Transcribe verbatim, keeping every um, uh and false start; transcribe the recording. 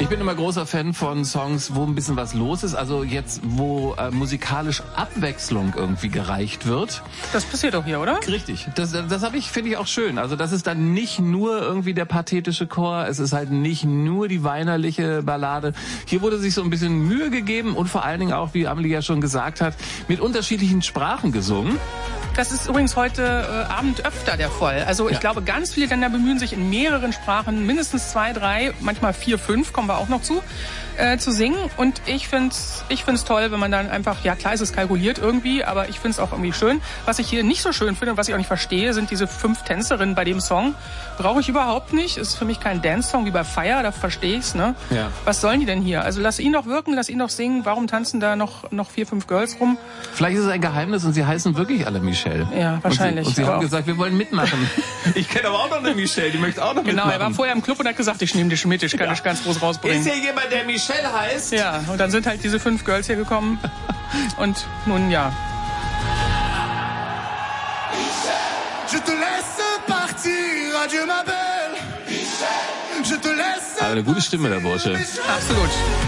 Ich bin immer großer Fan von Songs, wo ein bisschen was los ist. Also jetzt, wo äh, musikalisch Abwechslung irgendwie gereicht wird. Das passiert doch hier, oder? Richtig. Das, das habe ich, finde ich auch schön. Also das ist dann nicht nur irgendwie der pathetische Chor. Es ist halt nicht nur die weinerliche Ballade. Hier wurde sich so ein bisschen Mühe gegeben und vor allen Dingen auch, wie Amelie ja schon gesagt hat, mit unterschiedlichen Sprachen gesungen. Das ist übrigens heute äh, Abend öfter der Fall. Also ich ja. glaube, ganz viele Länder bemühen sich in mehreren Sprachen, mindestens zwei, drei, manchmal vier, fünf, kommen wir auch noch zu, äh, zu singen. Und ich find's, ich find's toll, wenn man dann einfach, ja klar ist es kalkuliert irgendwie, aber ich find's auch irgendwie schön. Was ich hier nicht so schön finde und was ich auch nicht verstehe, sind diese fünf Tänzerinnen bei dem Song. Brauche ich überhaupt nicht. Ist für mich kein Dance-Song wie bei Fire, da verstehe ich's, ne? Ja. Was sollen die denn hier? Also lass ihn doch wirken, lass ihn doch singen. Warum tanzen da noch, noch vier, fünf Girls rum? Vielleicht ist es ein Geheimnis und sie heißen wirklich alle Michelle. Ja, wahrscheinlich. Und sie, und sie haben gesagt, wir wollen mitmachen. Ich kenne aber auch noch eine Michelle, die möchte auch noch genau, mitmachen. Genau, er war vorher im Club und hat gesagt, ich nehme dich mit, ich kann ja. dich ganz groß rausbringen. Ist ja jemand, der Michelle heißt? Ja, und dann sind halt diese fünf Girls hier gekommen. Und nun, ja. Je te laisse partir, adieu ma belle. Je te laisse. Aber eine gute Stimme, der Bursche. Absolut.